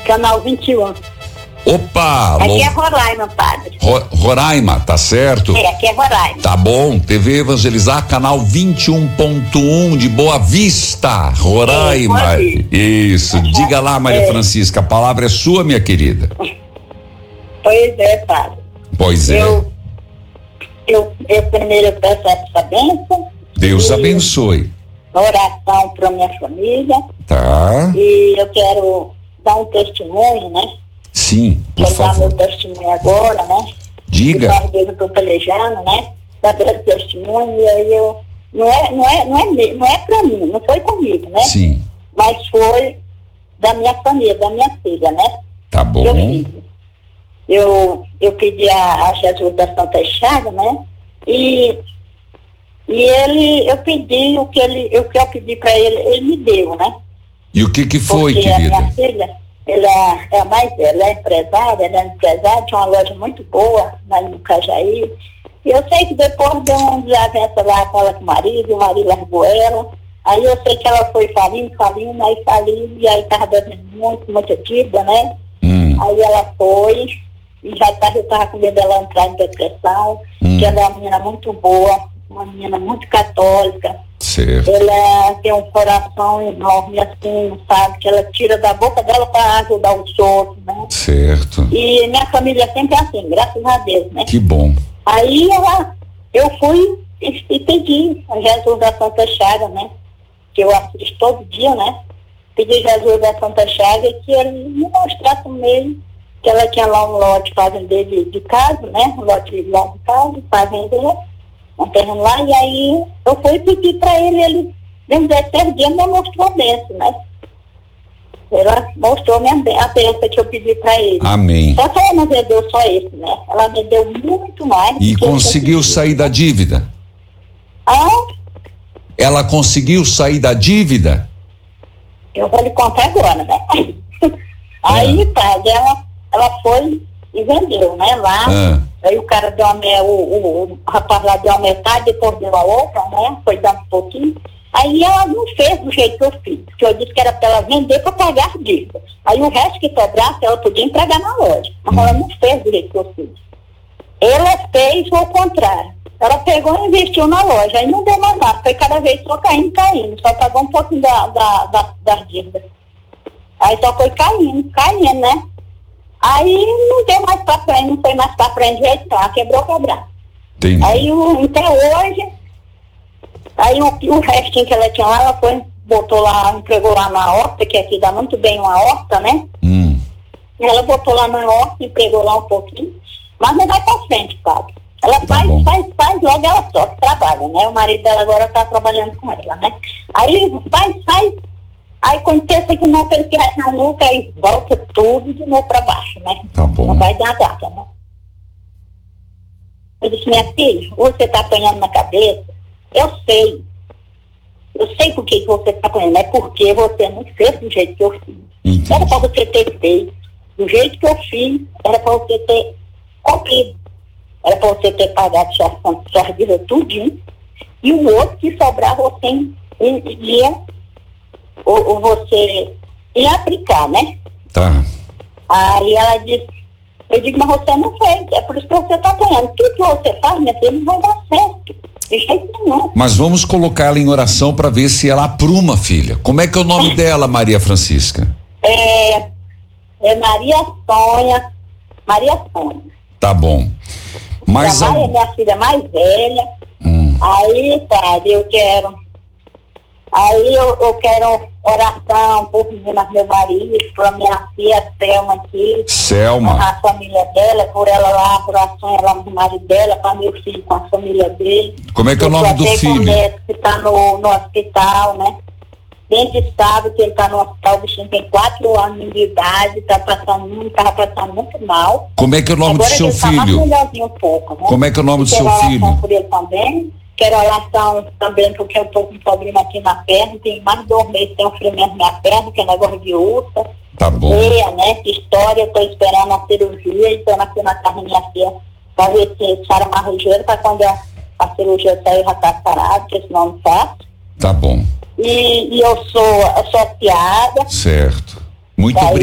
Canal 21. Opa! Aqui é Roraima, padre. Roraima, tá certo? Aqui é Roraima. Tá bom, TV Evangelizar, canal 21.1 de Boa Vista, Roraima. Isso, diga lá, Maria Francisca, a palavra é sua, minha querida. Pois é, padre. Pois é. Eu primeiro peço essa bênção. Deus abençoe. Oração para minha família. Tá. E eu quero dar um testemunho, né? Sim, por Vou dar favor. meu testemunho agora, né? Diga. Eu estou pelejando, né? Dar meu testemunho, e aí eu. Não é para mim, não foi comigo, né? Sim. Mas foi da minha família, da minha filha, né? Tá bom. Eu pedi a Jesus da Santa Chaga, né? E eu pedi o que eu pedi para ele me deu, né? E o que foi, porque querida? A minha filha, ela é empresária, tinha uma loja muito boa lá no Cajaí. E eu sei que depois de um desavença lá com ela com o marido largou ela. Aí eu sei que ela foi falindo, e aí estava dando muita dívida, né? Aí ela foi, e eu estava com medo dela entrar em depressão, que ela é uma menina muito boa, uma menina muito católica. Certo. Ela tem um coração enorme, assim, sabe? Que ela tira da boca dela para ajudar os outros, né? Certo. E minha família sempre é assim, graças a Deus, né? Que bom. Aí eu fui e pedi a Jesus da Santa Chaga, né? Que eu assisto todo dia, né? Pedi a Jesus da Santa Chaga que ele me mostrasse um meio, que ela tinha lá um lote fazendeiro de casa, né? Um lote lá de casa, fazendeiro, um terreno lá, e aí eu fui pedir para ele dentro de 10 dias me mostrou a bênção, né? Ela mostrou a bênção que eu pedi para ele. Amém. Só que ela não me deu só esse, né? Ela me deu muito mais. E conseguiu sair da dívida? Ela conseguiu sair da dívida? Eu vou lhe contar agora, né? Aí, padre, ela foi e vendeu, né? Lá. Aí o cara deu o rapaz lá deu a metade, depois deu a outra, né? Foi dando um pouquinho. Aí ela não fez do jeito que eu fiz, porque eu disse que era para ela vender para pagar a dívida. Aí o resto que sobrasse, ela podia entregar na loja. Mas ela não fez do jeito que eu fiz. Ela fez o contrário. Ela pegou e investiu na loja. Aí não deu mais nada. Foi cada vez só caindo. Só pagou um pouquinho das dívidas. Aí só foi caindo, né? Aí não deu mais pra frente, não foi mais pra frente, jeito não. Quebrou. Entendi. Aí até hoje, aí o restinho que ela tinha lá, ela foi, botou lá, entregou lá na horta, que aqui dá muito bem uma horta, né? Ela botou lá na horta, entregou lá um pouquinho, mas não vai pra frente, padre. Ela faz, logo ela só trabalha, né? O marido dela agora tá trabalhando com ela, né? Aí faz. Aí quando pensa que não fez que vai nunca, aí volta tudo de novo para baixo, né? Tá bom. Não vai dar nada, né? Eu disse, minha filha, você tá apanhando na cabeça? Eu sei por que você tá apanhando, é porque você não fez do jeito que eu fiz. Entendi. Era para você ter feito. Do jeito que eu fiz, era para você ter cumprido. Era para você ter pagado sua dívida tudinho. E o outro que sobrar, você você ia aplicar, né? Tá. Aí ela disse, eu digo, mas você não fez, é por isso que você está apanhando. Tudo que você faz, minha filha, não vai dar certo. De jeito nenhum. Mas vamos colocar ela em oração para ver se ela apruma, filha. Como é que é o nome dela, Maria Francisca? É Maria Sônia. Tá bom. Mas minha filha mais velha. Aí, padre, eu quero oração por meu marido, por minha filha Selma aqui. Selma. A família dela, por ela lá, oração ela com o marido dela, para meu filho com a família dele. Como é que é o nome do filho? Que está no hospital, né? Desde sábado que ele está no hospital, o bichinho tem 4 anos de idade, estava passando muito mal. Como é que é o nome do seu filho? Mais melhorzinho um pouco, né? Como é que é o nome do seu filho? Por ele também. Quero oração também, porque eu estou com um problema aqui na perna, tem mais de 2 meses, tem um ferimento na perna, que é negócio de úlcera. Tá bom. Né? Que história, eu estou esperando a cirurgia, estou aqui na casa da minha filha, para ver se Sara Marrogeiro, para quando a cirurgia sair, já está sarado, porque senão não faço. Tá bom. E eu sou associada. Certo. Muito obrigado.